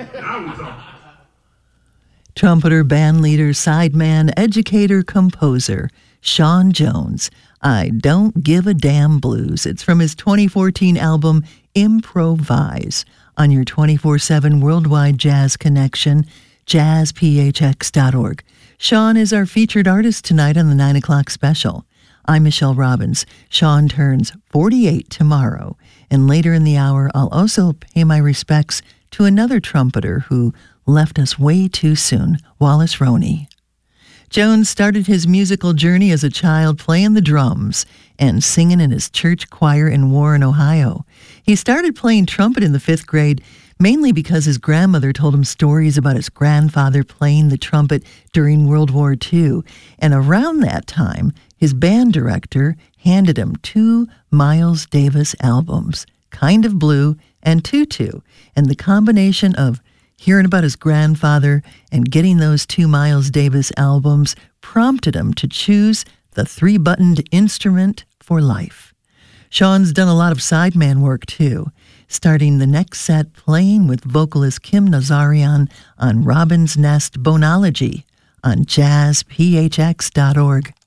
Now we talking. Trumpeter, bandleader, sideman, educator, composer, Sean Jones. I Don't Give a Damn Blues. It's from his 2014 album Improvise on your 24/7 worldwide jazz connection, jazzphx.org. Sean is our featured artist tonight on the 9 o'clock special. I'm Michelle Robbins. Sean turns 48 tomorrow, and later in the hour, I'll also pay my respects to another trumpeter who left us way too soon, Wallace Roney. Jones started his musical journey as a child playing the drums and singing in his church choir in Warren, Ohio. He started playing trumpet in the 5th grade mainly because his grandmother told him stories about his grandfather playing the trumpet during World War II. And around that time, his band director handed him 2 Miles Davis albums, Kind of Blue and Tutu. And the combination of hearing about his grandfather and getting those 2 Miles Davis albums prompted him to choose the 3-buttoned instrument for life. Sean's done a lot of sideman work, too, starting the next set playing with vocalist Kim Nazarian on Robin's Nest Bonology on jazzphx.org.